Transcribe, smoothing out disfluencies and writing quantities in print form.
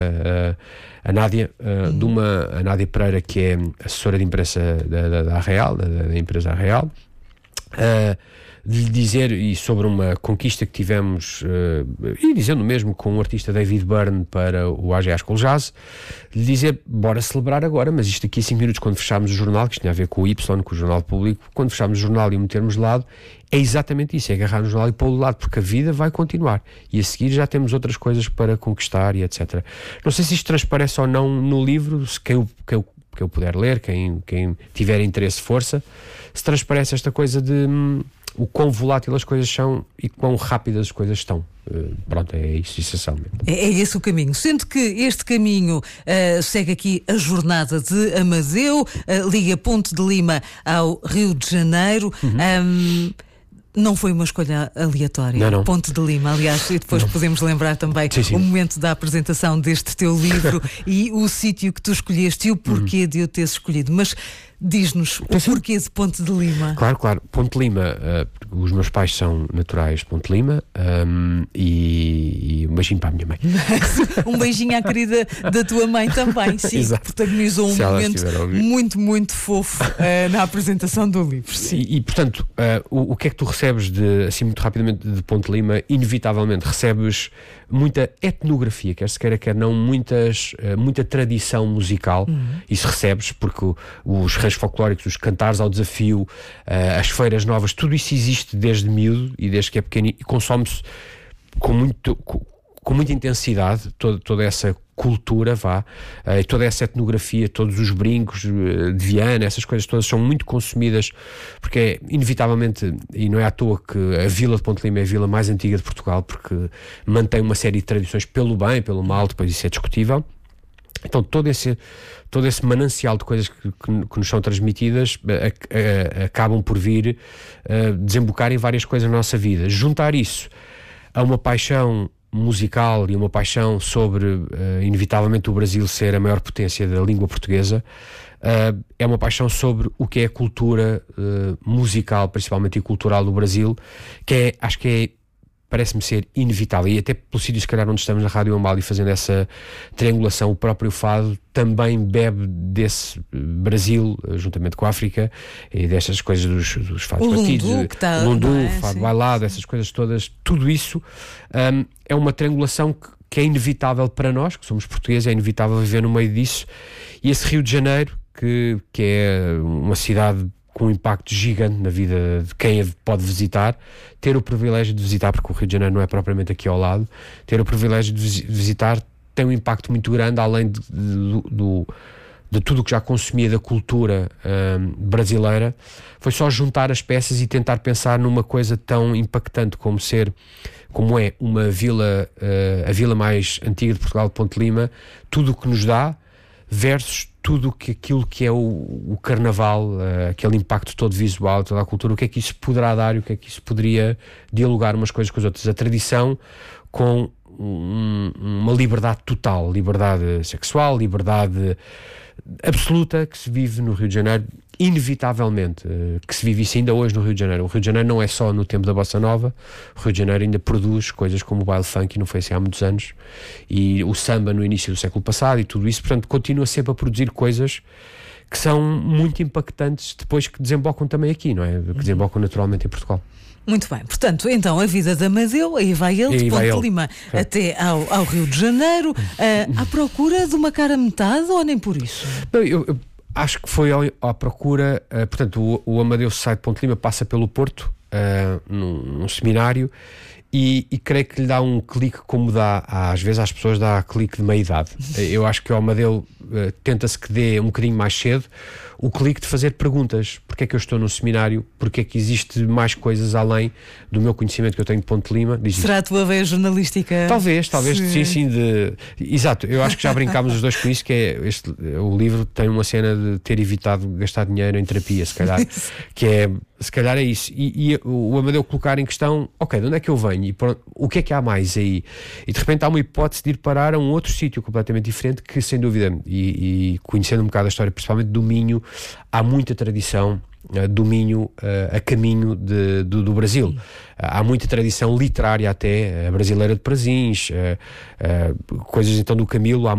a Nádia, a Nádia Pereira, que é assessora de imprensa da Arraial, da empresa Arraial, de lhe dizer, e sobre uma conquista que tivemos, e dizendo mesmo com o artista David Byrne para o AGA School Jazz, lhe dizer, bora celebrar agora, mas isto aqui a 5 minutos, quando fecharmos o jornal, que isto tinha a ver com o Y, com o jornal público, quando fecharmos o jornal e o metermos de lado, é exatamente isso, é agarrar no jornal e pô-lo de lado, porque a vida vai continuar, e a seguir já temos outras coisas para conquistar e etc. Não sei se isto transparece ou não no livro, se quem eu puder ler, quem tiver interesse, força, se transparece esta coisa de o quão volátil as coisas são e quão rápidas as coisas estão. Pronto, é isso essencialmente. É esse o caminho. Sendo que este caminho segue aqui a jornada de Amadeu, liga Ponte de Lima ao Rio de Janeiro. Não foi uma escolha aleatória. Não. Ponte de Lima, aliás, e depois podemos lembrar também sim. o momento da apresentação deste teu livro e o sítio que tu escolheste e o porquê de eu ter escolhido. Mas diz-nos o porquê de Ponte de Lima. Claro. Ponte de Lima, os meus pais são naturais de Ponte de Lima, e um beijinho para a minha mãe. Um beijinho à querida da tua mãe também, sim, Exato. que protagonizou um momento muito, muito fofo na apresentação do livro. Sim. E portanto, o que é que tu recebes assim muito rapidamente de Ponte de Lima? Inevitavelmente recebes muita etnografia, quer se queira, quer não, muita tradição musical. Isso recebes, porque os raios folclóricos, os cantares ao desafio, as feiras novas, tudo isso existe desde miúdo e desde que é pequeno, e consome-se com muita intensidade toda essa cultura, e toda essa etnografia, todos os brincos de Viana, essas coisas todas são muito consumidas, porque é inevitavelmente, e não é à toa que a vila de Ponte de Lima é a vila mais antiga de Portugal, porque mantém uma série de tradições pelo bem, pelo mal, depois isso é discutível. Então todo esse manancial de coisas que nos são transmitidas acabam por vir desembocar em várias coisas na nossa vida. Juntar isso a uma paixão musical e uma paixão sobre inevitavelmente o Brasil ser a maior potência da língua portuguesa, é uma paixão sobre o que é a cultura musical, principalmente, e cultural do Brasil, que acho que parece-me ser inevitável, e até pelo sítio, se calhar, onde estamos na Rádio Ambal e fazendo essa triangulação, o próprio fado também bebe desse Brasil, juntamente com a África, e destas coisas dos fados batidos, lundu, fado bailado, essas coisas todas, tudo isso é uma triangulação que é inevitável para nós, que somos portugueses, é inevitável viver no meio disso, e esse Rio de Janeiro, que é uma cidade com um impacto gigante na vida de quem a pode visitar, ter o privilégio de visitar, porque o Rio de Janeiro não é propriamente aqui ao lado, ter o privilégio de visitar tem um impacto muito grande, além de tudo o que já consumia da cultura brasileira. Foi só juntar as peças e tentar pensar numa coisa tão impactante como é uma vila, a vila mais antiga de Portugal, de Ponte de Lima, tudo o que nos dá versus tudo aquilo que é o carnaval, aquele impacto todo visual, toda a cultura, o que é que isso poderá dar e o que é que isso poderia dialogar umas coisas com as outras. A tradição com uma liberdade total, liberdade sexual, liberdade absoluta que se vive no Rio de Janeiro, inevitavelmente, que se vive isso ainda hoje no Rio de Janeiro. O Rio de Janeiro não é só no tempo da Bossa Nova, o Rio de Janeiro ainda produz coisas como o baile funk, e não foi assim há muitos anos, e o samba no início do século passado e tudo isso, portanto continua sempre a produzir coisas que são muito impactantes depois, que desembocam também aqui, não é? Que desembocam naturalmente em Portugal. Muito bem, portanto, então a vida de Amadeu, aí vai ele, de Ponte de Lima até ao Rio de Janeiro, à procura de uma cara metade, ou nem por isso? Não, eu acho que foi à procura, portanto, o Amadeu sai de Ponte de Lima, passa pelo Porto, num seminário, e creio que lhe dá um clique, como dá às vezes às pessoas, dá clique de meia-idade. Eu acho que o Amadeu tenta-se que dê um bocadinho mais cedo o clique de fazer perguntas. Porque é que eu estou num seminário? Porque é que existe mais coisas além do meu conhecimento que eu tenho de Ponte de Lima? Será a tua veia jornalística? Talvez, sim, exato, eu acho que já brincámos os dois com isso, que é o livro tem uma cena de ter evitado gastar dinheiro em terapia, se calhar, que é, se calhar é isso, e o Amadeu colocar em questão, ok, de onde é que eu venho e o que é que há mais aí, e de repente há uma hipótese de ir parar a um outro sítio completamente diferente, que sem dúvida, e conhecendo um bocado a história, principalmente do Minho, há muita tradição do Minho a caminho do Brasil. Há muita tradição literária até, a brasileira de Prazins, coisas então do Camilo, há